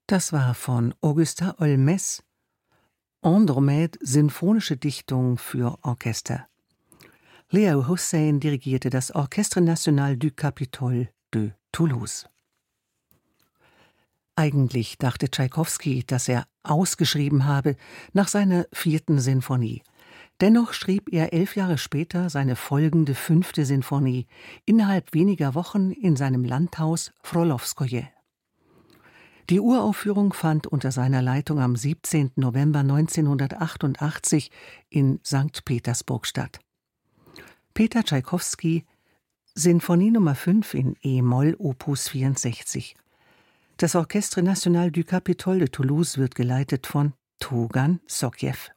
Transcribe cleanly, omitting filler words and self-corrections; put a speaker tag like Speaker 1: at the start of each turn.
Speaker 1: Das war von Augustin Holmès, Andromède, sinfonische Dichtung für Orchester. Leo Hussein dirigierte das Orchestre National du Capitole de Toulouse. Eigentlich dachte Tschaikowski, dass er ausgeschrieben habe nach seiner 4. Sinfonie. Dennoch schrieb er 11 Jahre später seine folgende 5. Sinfonie innerhalb weniger Wochen in seinem Landhaus Frolowskoje. Die Uraufführung fand unter seiner Leitung am 17. November 1988 in St. Petersburg statt. Peter Tschaikowski, Sinfonie Nummer 5 in e-Moll, Opus 64. Das Orchestre National du Capitole de Toulouse wird geleitet von Tougan Sokiew.